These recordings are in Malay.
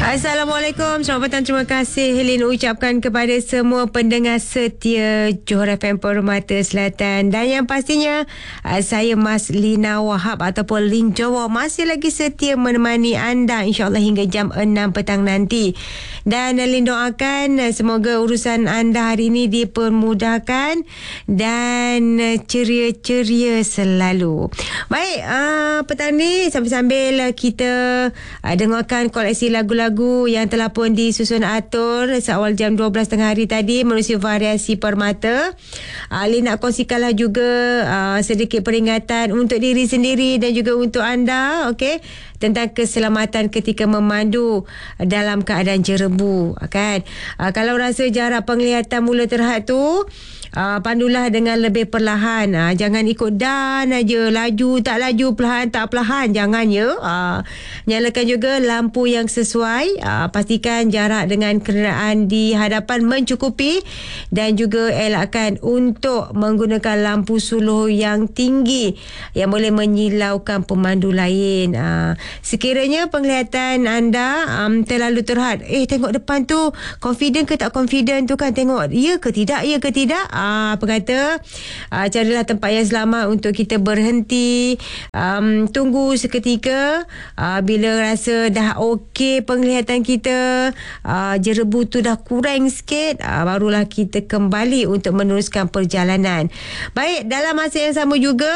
Assalamualaikum, selamat petang. Terima kasih Helin ucapkan kepada semua pendengar setia Johor FM Permata Selatan. Dan yang pastinya saya Mas Lina Wahab ataupun Lin Jawa masih lagi setia menemani anda insyaAllah hingga jam 6 petang nanti. Dan Lin doakan semoga urusan anda hari ini dipermudahkan dan ceria-ceria selalu. Baik, petang ni sambil-sambil kita dengarkan koleksi lagu-lagu yang telah pun disusun atur seawal jam 12 tengah hari tadi menerusi variasi permata. Ali nak kongsikanlah juga sedikit peringatan untuk diri sendiri dan juga untuk anda, okey, tentang keselamatan ketika memandu dalam keadaan jerebu, kan. Kalau rasa jarak penglihatan mula terhad tu, pandulah dengan lebih perlahan. Jangan ikut dan aja, laju tak laju, perlahan tak perlahan, jangan ya. Nyalakan juga lampu yang sesuai. Pastikan jarak dengan kenderaan di hadapan mencukupi dan juga elakkan untuk menggunakan lampu suluh yang tinggi yang boleh menyilaukan pemandu lain. Sekiranya penglihatan anda terlalu terhad, tengok depan tu confident ke tak confident tu, kan, tengok ya ke tidak, apa kata, carilah tempat yang selamat untuk kita berhenti, tunggu seketika. Bila rasa dah okey penglihatan kita, jerebu tu dah kurang sikit, barulah kita kembali untuk meneruskan perjalanan. Baik, dalam masa yang sama juga,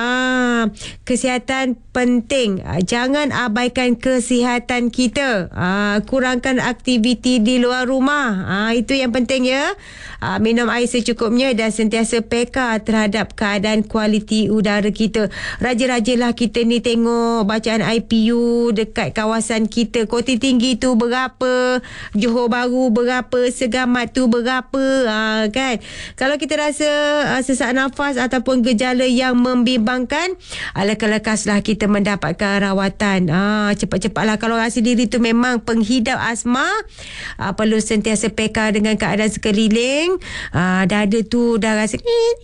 kesihatan penting. Jangan abaikan kesihatan kita. Kurangkan aktiviti di luar rumah. Itu yang penting ya. Minum air secukupnya dan sentiasa peka terhadap keadaan kualiti udara kita. Rajin-rajinlah kita ni tengok bacaan IPU dekat kawasan kita. Kota Tinggi tu berapa, Johor Bahru berapa, Segamat tu berapa, kan. Kalau kita rasa sesak nafas ataupun gejala yang membimbangkan, lekas-lekaslah kita mendapatkan rawatan. Cepat-cepatlah. Kalau rasa diri tu memang penghidap asma, perlu sentiasa peka dengan keadaan sekeliling. Dada tu dah rasa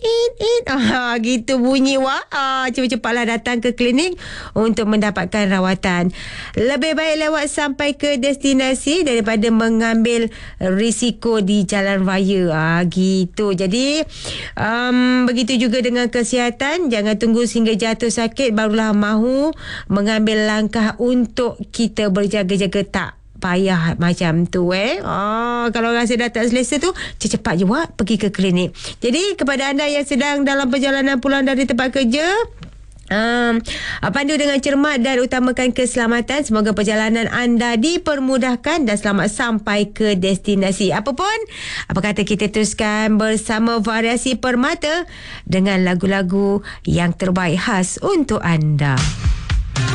gitu bunyi, cepat-cepatlah datang ke klinik untuk mendapatkan rawatan. Lebih baik lewat sampai ke destinasi daripada mengambil risiko di jalan raya, gitu. Jadi begitu juga dengan kesihatan. Jangan tunggu sehingga jatuh sakit barulah mahu mengambil langkah untuk kita berjaga-jaga. Tak payah macam tu, kalau rasa dah tak selesa tu, cepat je pergi ke klinik. Jadi kepada anda yang sedang dalam perjalanan pulang dari tempat kerja, pandu dengan cermat dan utamakan keselamatan. Semoga perjalanan anda dipermudahkan dan selamat sampai ke destinasi. Apapun, apa kata kita teruskan bersama variasi permata dengan lagu-lagu yang terbaik khas untuk anda.